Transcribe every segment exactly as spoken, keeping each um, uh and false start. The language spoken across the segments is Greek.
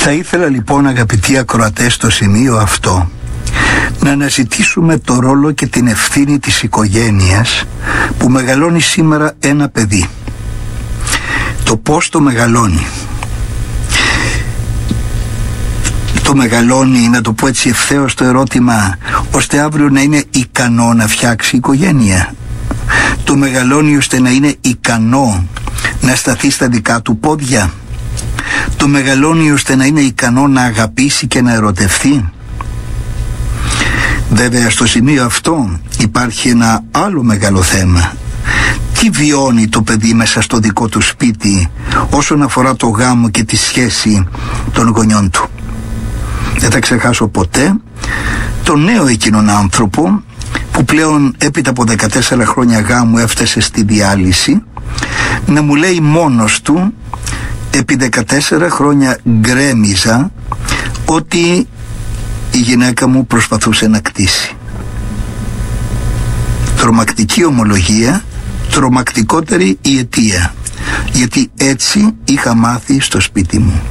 Θα ήθελα λοιπόν, αγαπητοί ακροατές, στο σημείο αυτό να αναζητήσουμε το ρόλο και την ευθύνη της οικογένειας που μεγαλώνει σήμερα ένα παιδί. Το πώς το μεγαλώνει. Το μεγαλώνει, να το πω έτσι ευθέως το ερώτημα, ώστε αύριο να είναι ικανό να φτιάξει οικογένεια. Το μεγαλώνει ώστε να είναι ικανό να σταθεί στα δικά του πόδια. Το μεγαλώνει ώστε να είναι ικανό να αγαπήσει και να ερωτευτεί. Βέβαια, στο σημείο αυτό υπάρχει ένα άλλο μεγάλο θέμα. Τι βιώνει το παιδί μέσα στο δικό του σπίτι όσον αφορά το γάμο και τη σχέση των γονιών του. Δεν θα ξεχάσω ποτέ τον νέο εκείνον άνθρωπο που πλέον έπειτα από δεκατέσσερα χρόνια γάμου έφτασε στη διάλυση, να μου λέει μόνος του, επί δεκατέσσερα χρόνια γκρέμιζα ότι η γυναίκα μου προσπαθούσε να κτίσει. Τρομακτική ομολογία, τρομακτικότερη η αιτία, γιατί έτσι είχα μάθει στο σπίτι μου.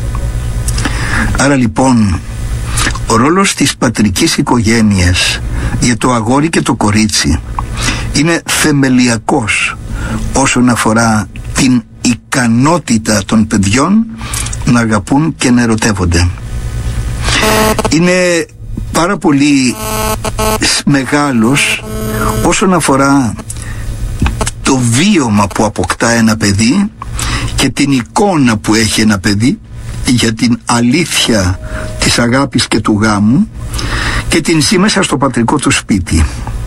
Άρα λοιπόν ο ρόλος της πατρικής οικογένειας για το αγόρι και το κορίτσι είναι θεμελιακός όσον αφορά την ικανότητα των παιδιών να αγαπούν και να ερωτεύονται. Είναι πάρα πολύ μεγάλος όσον αφορά το βίωμα που αποκτά ένα παιδί και την εικόνα που έχει ένα παιδί για την αλήθεια της αγάπης και του γάμου και την ζει μέσα στο πατρικό του σπίτι.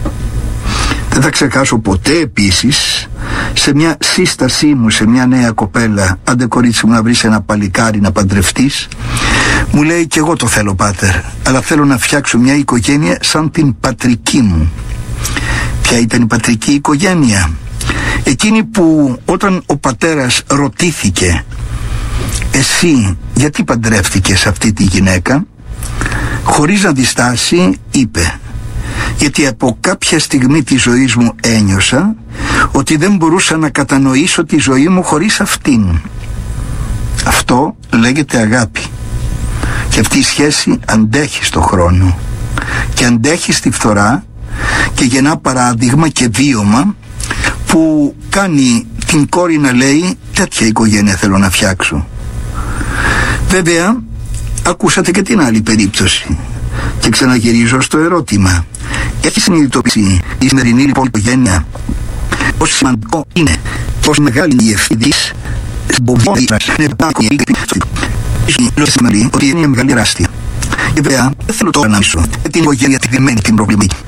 Δεν θα ξεχάσω ποτέ επίσης σε μια σύστασή μου σε μια νέα κοπέλα, άντε κορίτσι μου να βρεις ένα παλικάρι να παντρευτείς, μου λέει και εγώ το θέλω πάτερ, αλλά θέλω να φτιάξω μια οικογένεια σαν την πατρική μου. Ποια ήταν η πατρική οικογένεια? Εκείνη που όταν ο πατέρας ρωτήθηκε, εσύ γιατί παντρεύτηκες αυτή τη γυναίκα, χωρίς να διστάσει είπε, γιατί από κάποια στιγμή της ζωής μου ένιωσα ότι δεν μπορούσα να κατανοήσω τη ζωή μου χωρίς αυτήν. Αυτό λέγεται αγάπη. Και αυτή η σχέση αντέχει στο χρόνο και αντέχει στη φθορά και γεννά παράδειγμα και βίωμα που κάνει την κόρη να λέει τέτοια οικογένεια θέλω να φτιάξω. Βέβαια ακούσατε και την άλλη περίπτωση και ξαναγυρίζω στο ερώτημα, έχει συνειδητοποιήσει η σημερινή λοιπόν οικογένεια πόσο σημαντικό είναι, πόσο μεγάλη είναι η ευθύνη της ότι είναι μεγάλη τεράστια. Και βέβαια δεν θέλω τώρα να μισώ την οικογένεια τη δεμένη την προβληματική.